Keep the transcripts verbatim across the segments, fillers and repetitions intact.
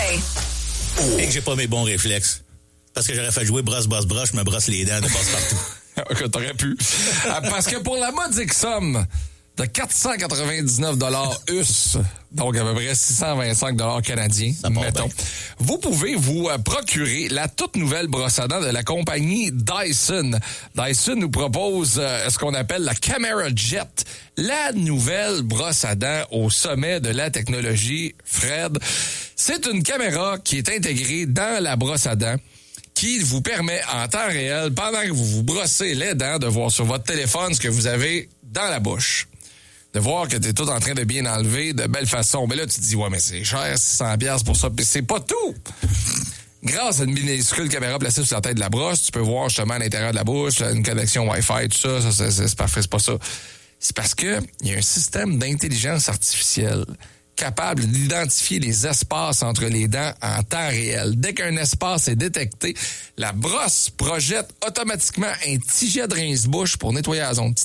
Matin. Oh. Et que j'ai pas mes bons réflexes. Parce que j'aurais fait jouer brosse, brosse, brosse, je me brosse les dents de passe-partout. T'aurais pu. Parce que pour la modique somme de quatre cent quatre-vingt-dix-neuf dollars U S, donc à peu près six cent vingt-cinq dollars canadiens, mettons, bien. Vous pouvez vous euh, procurer la toute nouvelle brosse à dents de la compagnie Dyson. Dyson nous propose euh, ce qu'on appelle la Camera Jet, la nouvelle brosse à dents au sommet de la technologie. Fred, c'est une caméra qui est intégrée dans la brosse à dents, qui vous permet en temps réel, pendant que vous vous brossez les dents, de voir sur votre téléphone ce que vous avez dans la bouche. De voir que t'es tout en train de bien enlever de belle façon. Mais là, tu te dis, ouais, mais c'est cher, six cents dollars pour ça. Mais c'est pas tout! Grâce à une minuscule caméra placée sur la tête de la brosse, tu peux voir justement à l'intérieur de la bouche, une connexion Wi-Fi, tout ça, ça c'est, c'est, c'est parfait, c'est pas ça. C'est parce que il y a un système d'intelligence artificielle capable d'identifier les espaces entre les dents en temps réel. Dès qu'un espace est détecté, la brosse projette automatiquement un tiget de rince-bouche pour nettoyer la zone.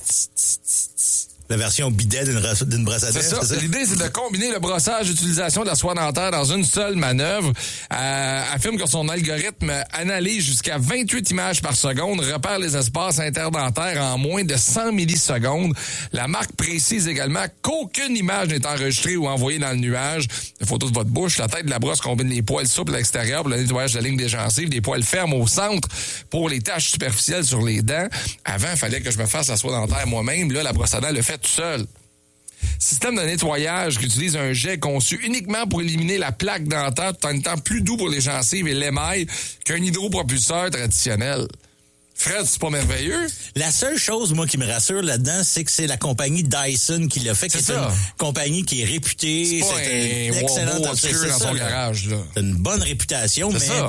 La version bidet d'une, d'une brosse à dents. C'est ça. c'est ça. L'idée, c'est de combiner le brossage et l'utilisation de la soie dentaire dans une seule manœuvre. Euh, affirme que son algorithme analyse jusqu'à vingt-huit images par seconde, repère les espaces interdentaires en moins de cent millisecondes. La marque précise également qu'aucune image n'est enregistrée ou envoyée dans le nuage. Une photo de votre bouche, la tête de la brosse combine les poils souples à l'extérieur pour le nettoyage de la ligne des gencives, des poils fermes au centre pour les taches superficielles sur les dents. Avant, il fallait que je me fasse la soie dentaire moi-même. Là, la brosse à dents le fait tout seul. Système de nettoyage qui utilise un jet conçu uniquement pour éliminer la plaque dentaire tout en étant plus doux pour les gencives et l'émail qu'un hydropropulseur traditionnel. Fred, c'est pas merveilleux? La seule chose, moi, qui me rassure là-dedans, c'est que c'est la compagnie Dyson qui l'a fait. C'est, c'est ça. une compagnie qui est réputée. C'est pas c'est un excellente obscur dans son là. garage, là. C'est une bonne réputation, c'est mais... ça.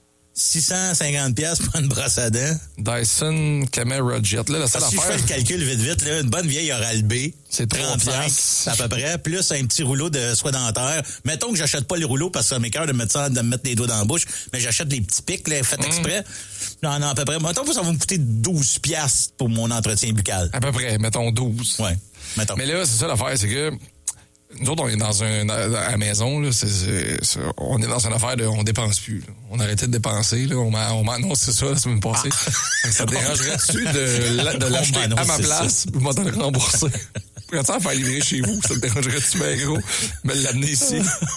six cent cinquante dollars pour une brosse à dents. Dyson Camera Jet. Là, la seule si affaire... je fais le calcul vite, vite, là, une bonne vieille Oral-B, c'est trente-cinq à peu près, plus un petit rouleau de soie dentaire. Mettons que j'achète pas les rouleaux parce que ça m'écoeure de mettre ça, de me mettre les doigts dans la bouche, mais j'achète les petits pics, là, faits mmh. exprès. Non, non, à peu près. Mettons que ça va me coûter douze piastres pour mon entretien buccal. À peu près, mettons douze. Ouais, mettons. Mais là, c'est ça l'affaire, c'est que nous autres, on est dans un, à la maison, là, c'est, c'est, c'est, on est dans une affaire de, on dépense plus, là. On a arrêté de dépenser, là. On m'a, on m'a annoncé ça la semaine passée. Ah. Ça te dérangerait-tu de, de l'acheter à ma place? Vous m'en le rembourser. Quand ça faire livrer chez vous, ça te dérangerait-tu, bien gros? Me l'amener ici.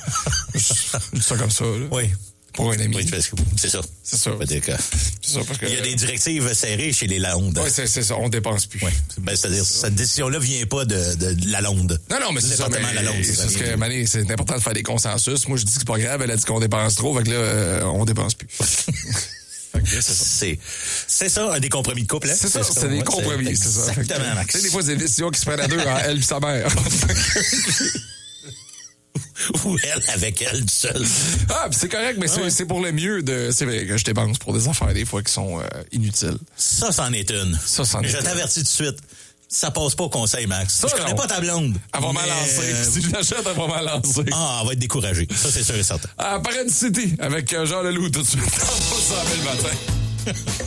Je dis ça comme ça, là. Oui. Pour un ami. Oui, c'est ça. C'est ça. C'est ça parce que, il y a des directives serrées chez les Lalondes. Oui, c'est, c'est ça. On dépense plus. Oui. Ben, c'est-à-dire, c'est cette décision-là vient pas de, de, de Lalonde. Non, non, mais c'est ça. Mais, Lalonde, c'est, c'est, que, Mané, c'est important de faire des consensus. Moi, je dis que c'est pas grave. Elle a dit qu'on dépense trop. Fait que là, euh, on dépense plus. Fait que là, c'est ça. C'est, c'est ça, un des compromis de couple, hein? C'est ça, c'est, c'est des compromis, c'est, c'est ça. Exactement, Max. Tu sais, des fois, c'est des décisions qui se prennent à deux, hein, elle et sa mère. Ou elle avec elle seule. Ah, pis c'est correct, mais ah c'est, ouais. c'est pour le mieux de. C'est vrai que je dépense pour des affaires des fois qui sont euh, inutiles. Ça, c'en est une. Ça, c'en est je une. t'avertis tout de suite. Ça passe pas au conseil, Max. Ça, je connais non. pas ta blonde. Elle va mal lancer. Euh... Si je l'achète, elle va mal lancer. Ah, elle va être découragée. Ça, c'est sûr et certain. À Paradis City avec Jean Leloup tout de suite. On va s'en le matin.